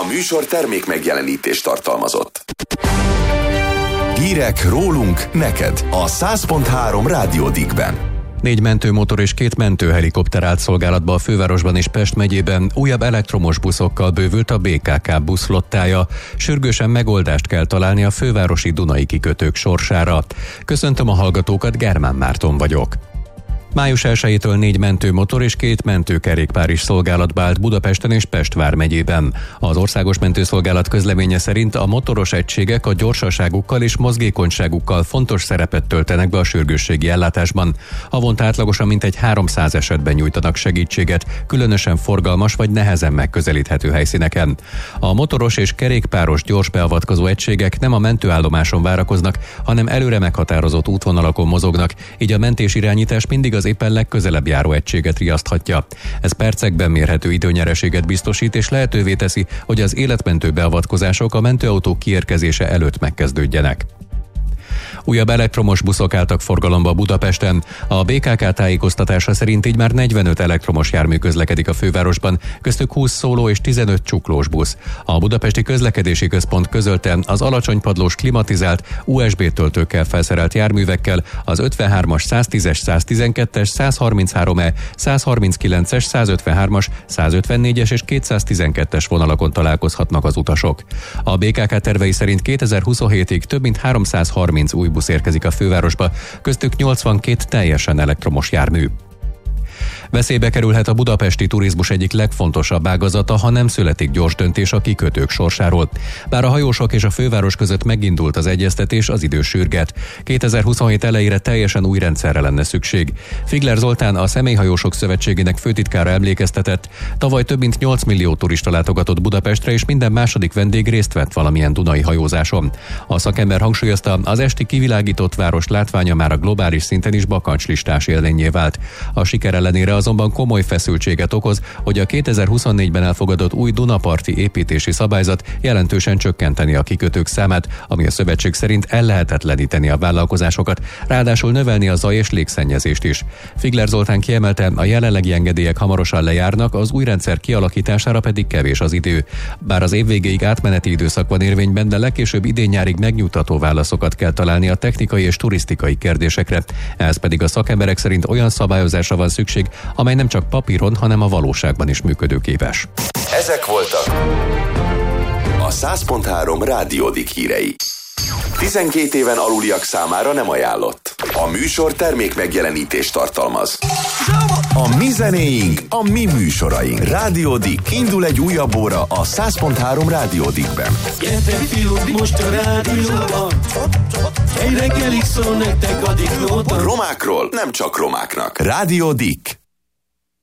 A műsor termék megjelenítést tartalmazott. Hírek rólunk neked a 100.3 Rádió Dickben. 4 mentőmotor és 2 mentőhelikopter állt szolgálatba a fővárosban és Pest megyében, újabb elektromos buszokkal bővült a BKK buszflottája. Sürgősen megoldást kell találni a fővárosi Dunai kikötők sorsára. Köszöntöm a hallgatókat, Germán Márton vagyok. Május 1-től 4 mentőmotor és 2 mentőkerékpár is szolgálatba állt Budapesten és Pest vármegyében. Az Országos Mentőszolgálat közleménye szerint a motoros egységek a gyorsaságukkal és mozgékonyságukkal fontos szerepet töltenek be a sürgősségi ellátásban. Havonta átlagosan mintegy 300 esetben nyújtanak segítséget, különösen forgalmas vagy nehezen megközelíthető helyszíneken. A motoros és kerékpáros gyors beavatkozó egységek nem a mentőállomáson várakoznak, hanem előre meghatározott útvonalakon mozognak, így a mentésirányítás mindig az éppen legközelebb járó egységet riaszthatja. Ez percekben mérhető időnyereséget biztosít és lehetővé teszi, hogy az életmentő beavatkozások a mentőautók kiérkezése előtt megkezdődjenek. Újabb elektromos buszok álltak forgalomba Budapesten. A BKK tájékoztatása szerint így már 45 elektromos jármű közlekedik a fővárosban, köztük 20 szóló és 15 csuklós busz. A Budapesti Közlekedési Központ közölte, az alacsonypadlós klimatizált USB töltőkkel felszerelt járművekkel az 53-as, 110-es, 112-es, 133E, 139-es, 153-as, 154-es és 212-es vonalakon találkozhatnak az utasok. A BKK tervei szerint 2027-ig több mint 330 új busz érkezik a fővárosba, köztük 82 teljesen elektromos jármű. Veszélybe kerülhet a budapesti turizmus egyik legfontosabb ágazata, ha nem születik gyors döntés a kikötők sorsáról. Bár a hajósok és a főváros között megindult az egyeztetés, az idő sürget. 2027 elejére teljesen új rendszerre lenne szükség. Figler Zoltán, a Személyhajósok Szövetségének főtitkára emlékeztetett, tavaly több mint 8 millió turista látogatott Budapestre, és minden második vendég részt vett valamilyen dunai hajózáson. A szakember hangsúlyozta, az esti kivilágított város látványa már a globális szinten is bakancslistás élményé vált. A siker ellenére azonban komoly feszültséget okoz, hogy a 2024-ben elfogadott új Dunaparti építési szabályzat jelentősen csökkenteni a kikötők számát, ami a szövetség szerint ellehetetleníteni a vállalkozásokat, ráadásul növelni a zaj és légszennyezést is. Figler Zoltán kiemelte, a jelenlegi engedélyek hamarosan lejárnak, az új rendszer kialakítására pedig kevés az idő. Bár az év végéig átmeneti időszak van érvényben, de legkésőbb idén-nyárig megnyugtató válaszokat kell találni a technikai és turisztikai kérdésekre. Ez pedig a szakemberek szerint olyan szabályozásra van szükség, amely nem csak papíron, hanem a valóságban is működőképes. Ezek voltak a 100.3 Rádió Dick hírei. 12 éven aluliak számára nem ajánlott. A műsor termék megjelenítést tartalmaz. A mi zenéink, a mi műsoraink. Rádió Dick. Indul egy újabb óra a 100.3 Rádió Dickben. Gyertek fiúk, most a rádióban. Egy reggelig szól nektek a Dick Nóta. Romákról nem csak romáknak. Rádió Dick.